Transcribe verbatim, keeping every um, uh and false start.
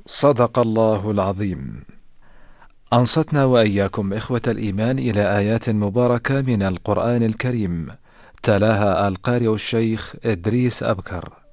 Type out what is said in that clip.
صدق الله العظيم. أنصتنا وإياكم إخوة الإيمان إلى آيات مباركة من القرآن الكريم، تلاها القارئ الشيخ إدريس أبكر.